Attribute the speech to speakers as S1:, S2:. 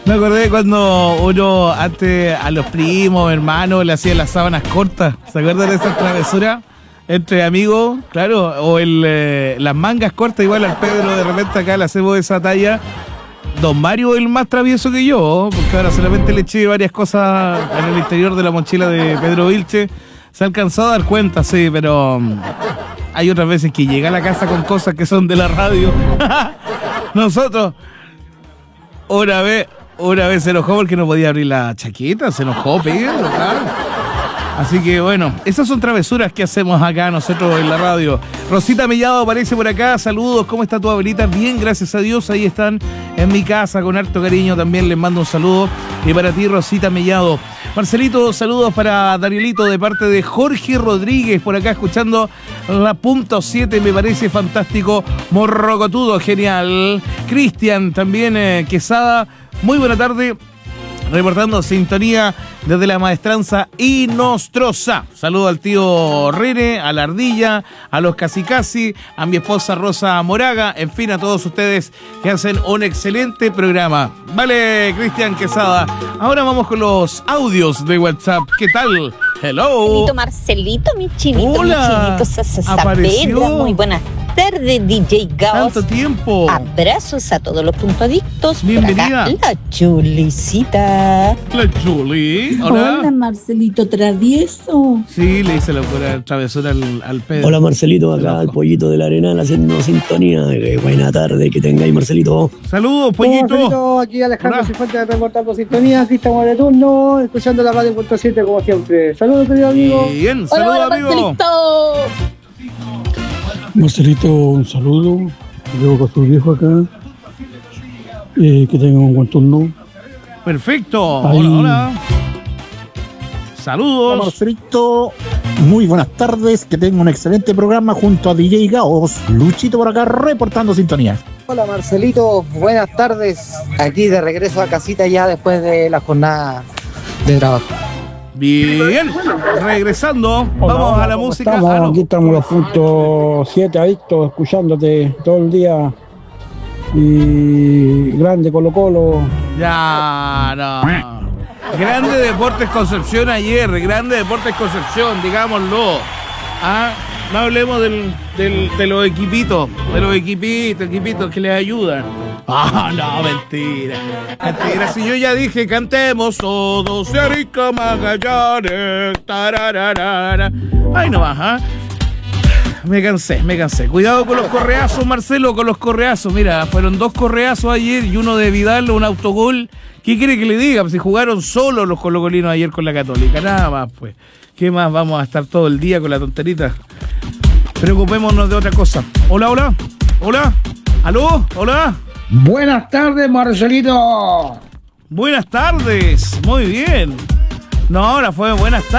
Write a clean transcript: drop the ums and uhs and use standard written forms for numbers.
S1: Me acordé cuando uno antes a los primos, hermanos, le hacía las sábanas cortas. ¿Se acuerdan de esas travesuras? Entre amigos, claro, o las mangas cortas, igual al Pedro de repente acá le hacemos esa talla. Don Mario es el más travieso que yo, porque ahora solamente le eché varias cosas en el interior de la mochila de Pedro Vilche. Se ha alcanzado a dar cuenta, sí, pero hay otras veces que llega a la casa con cosas que son de la radio. Nosotros, una vez se enojó porque no podía abrir la chaqueta, se enojó, Pedro, claro. Así que bueno, esas son travesuras que hacemos acá nosotros en la radio. Rosita Mellado aparece por acá, saludos, ¿cómo está tu abuelita? Bien, gracias a Dios, ahí están en mi casa con harto cariño, también les mando un saludo. Y para ti, Rosita Mellado. Marcelito, saludos para Danielito de parte de Jorge Rodríguez, por acá escuchando la punto 7, me parece fantástico, morrocotudo, genial. Cristian, también Quesada, muy buena tarde. Reportando sintonía desde la maestranza Inostrosa. Saludo al tío Rene, a la Ardilla, a los Casi, a mi esposa Rosa Moraga, en fin, a todos ustedes que hacen un excelente programa. Vale, Cristian Quesada. Ahora vamos con los audios de WhatsApp. ¿Qué tal? Hello.
S2: Marcelito, mi chinito,
S1: hola.
S2: Mi chinito Saavedra. Muy buenas tardes, DJ Gauss.
S1: Tanto tiempo.
S2: Abrazos a todos los puntuadictos.
S1: Bienvenida.
S2: Por acá, la Chulicita.
S1: La Chuli. Hola.
S3: Hola, Marcelito travieso.
S1: Sí, le hice la pura travesura al Pedro.
S4: Hola, Marcelito, acá el pollito del Arenal haciendo sintonía. Buena tarde, que tengáis, Marcelito.
S1: Saludos, pollito.
S5: Marcelito, aquí Alejandro Cifuentes reportando sintonía. Aquí estamos de turno, escuchando la radio punto 7 como siempre. Saludos, querido amigo.
S1: Bien, saludos,
S2: Hola,
S1: amigo.
S2: Marcelito.
S6: Marcelito, un saludo. Llevo con tu viejo acá. Que tengan un buen turno.
S1: Perfecto.
S6: Ahí.
S1: Hola, hola. Saludos.
S7: Hola, Marcelito. Muy buenas tardes. Que tenga un excelente programa junto a DJ Gaos. Luchito por acá reportando sintonía.
S5: Hola, Marcelito. Buenas tardes. Aquí de regreso a casita ya después de la jornada de trabajo.
S1: Bien, regresando,
S6: Hola,
S1: vamos
S6: hola,
S1: a la
S6: ¿cómo
S1: música.
S6: estamos?
S1: Ah, no.
S6: Aquí estamos los puntos 7 adictos, escuchándote todo el día. Y grande Colo Colo.
S1: Ya, no. Grande Deportes Concepción ayer, Grande Deportes Concepción, digámoslo. Ah, no hablemos de los equipitos, equipitos que les ayudan. Ah, no, mentira. Mentira, si yo ya dije, cantemos todos, Erika Magallanes, tarararara. Ay, no más, ¿ah? Me cansé. Cuidado con los correazos, Marcelo, con los correazos. Mira, fueron 2 correazos ayer y uno de Vidal, un autogol. ¿Qué quiere que le diga? Pues si jugaron solos los colocolinos ayer con la Católica, nada más, pues. ¿Qué más vamos a estar todo el día con la tonterita? Preocupémonos de otra cosa. Hola. ¿Aló? Hola.
S5: Buenas tardes, Marcelito.
S1: Buenas tardes. Muy bien. No, ahora fue buenas tardes.